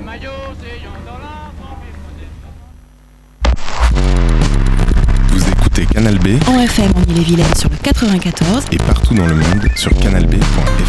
Vous écoutez Canal B en FM en Ille-et-Vilaine sur le 94 et partout dans le monde sur canalb.fr.